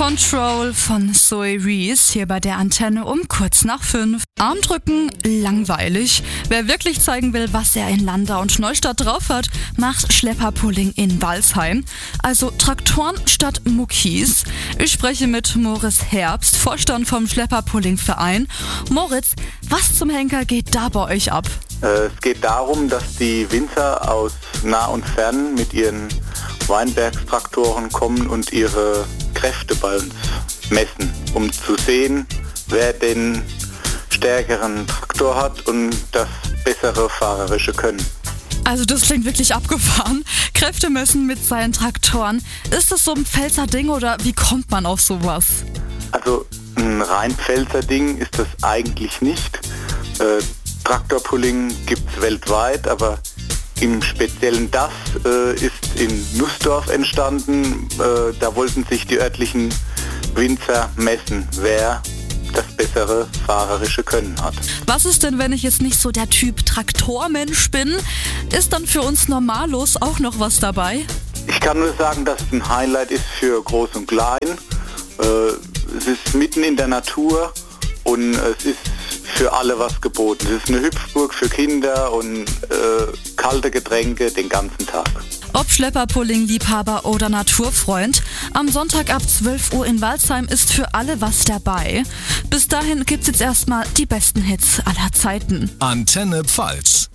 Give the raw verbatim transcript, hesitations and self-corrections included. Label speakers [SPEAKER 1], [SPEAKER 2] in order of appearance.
[SPEAKER 1] Control von Zoe Reese hier bei der Antenne um kurz nach fünf. Armdrücken, langweilig. Wer wirklich zeigen will, was er in Landau und Neustadt drauf hat, macht Schlepperpulling in Walsheim. Also Traktoren statt Muckis. Ich spreche mit Moritz Herbst, Vorstand vom Schlepperpulling-Verein. Moritz, was zum Henker geht da bei euch ab?
[SPEAKER 2] Es geht darum, dass die Winzer aus nah und fern mit ihren Weinbergstraktoren kommen und ihre Kräfte bei uns messen, um zu sehen, wer den stärkeren Traktor hat und das bessere fahrerische Können.
[SPEAKER 1] Also das klingt wirklich abgefahren. Kräfte messen mit seinen Traktoren. Ist das so ein Pfälzer Ding oder wie kommt man auf sowas?
[SPEAKER 2] Also ein rein Pfälzer Ding ist das eigentlich nicht. Äh, Traktorpulling gibt es weltweit, aber im Speziellen das äh, ist in Nussdorf entstanden. Äh, da wollten sich die örtlichen Winzer messen, wer das bessere fahrerische Können hat.
[SPEAKER 1] Was ist denn, wenn ich jetzt nicht so der Typ Traktormensch bin? Ist dann für uns Normalos auch noch was dabei?
[SPEAKER 2] Ich kann nur sagen, dass es ein Highlight ist für Groß und Klein. Äh, es ist mitten in der Natur und es ist für alle was geboten. Es ist eine Hüpfburg für Kinder und äh, kalte Getränke den ganzen Tag.
[SPEAKER 1] Ob Schlepperpulling-Liebhaber oder Naturfreund, am Sonntag ab zwölf Uhr in Walsheim ist für alle was dabei. Bis dahin gibt's jetzt erstmal die besten Hits aller Zeiten.
[SPEAKER 3] Antenne Pfalz.